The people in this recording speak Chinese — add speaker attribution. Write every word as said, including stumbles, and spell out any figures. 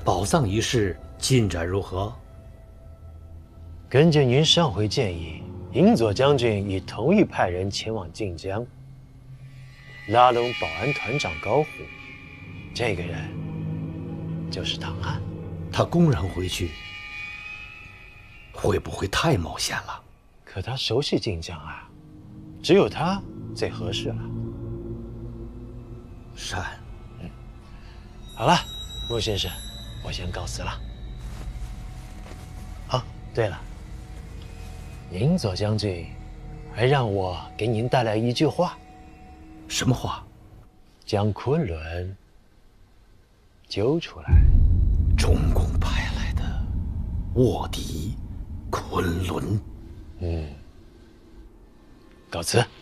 Speaker 1: 宝藏一事进展如何？
Speaker 2: 根据您上回建议，银佐将军已同意派人前往晋江，拉拢保安团长高虎。这个人就是唐安。
Speaker 1: 他公然回去，会不会太冒险了？
Speaker 2: 可他熟悉晋江啊，只有他最合适了。
Speaker 1: 善。
Speaker 2: 嗯，好了，穆先生，我先告辞了。哦，对了，银佐将军还让我给您带来一句话。
Speaker 1: 什么话？
Speaker 2: 将昆仑揪出来。
Speaker 1: 中共派来的卧底昆仑。
Speaker 2: 嗯，告辞。